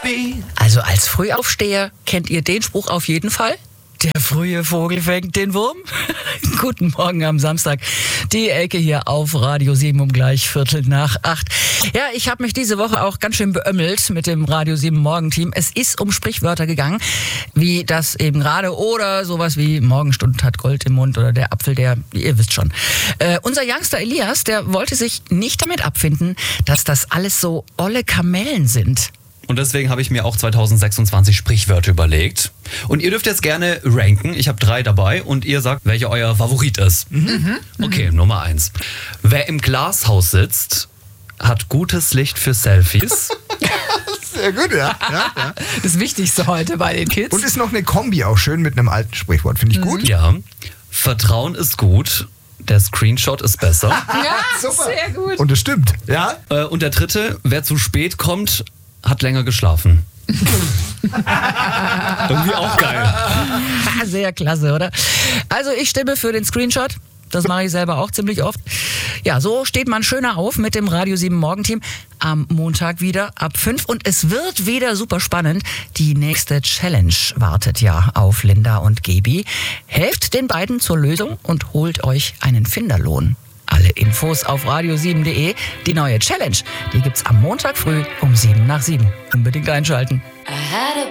Also als Frühaufsteher kennt ihr den Spruch auf jeden Fall? Der frühe Vogel fängt den Wurm. Guten Morgen am Samstag. Die Ecke hier auf Radio 7 um gleich 7:45. Ja, ich habe mich diese Woche auch ganz schön beömmelt mit dem Radio 7 Morgenteam. Es ist um Sprichwörter gegangen, wie das eben gerade oder sowas wie Morgenstund hat Gold im Mund oder der Apfel, ihr wisst schon. Unser Youngster Elias, der wollte sich nicht damit abfinden, dass das alles so olle Kamellen sind. Und deswegen habe ich mir auch 2026 Sprichwörter überlegt. Und ihr dürft jetzt gerne ranken. Ich habe 3 dabei und ihr sagt, welcher euer Favorit ist. Okay, Nummer 1. Wer im Glashaus sitzt, hat gutes Licht für Selfies. Sehr gut, ja. Das Wichtigste heute bei den Kids. Und ist noch eine Kombi auch schön mit einem alten Sprichwort. Finde ich gut. Ja. Vertrauen ist gut. Der Screenshot ist besser. Ja, Super. sehr gut. Und es stimmt. Ja. Und der 3. Wer zu spät kommt, hat länger geschlafen. Irgendwie auch geil. Sehr klasse, oder? Also ich stimme für den Screenshot. Das mache ich selber auch ziemlich oft. Ja, so steht man schöner auf mit dem Radio 7 Morgenteam am Montag wieder ab 5. Und es wird wieder super spannend. Die nächste Challenge wartet ja auf Linda und Gebi. Helft den beiden zur Lösung und holt euch einen Finderlohn. Alle Infos auf radio7.de. Die neue Challenge, die gibt's am Montag früh um 7:07. Unbedingt einschalten. I had a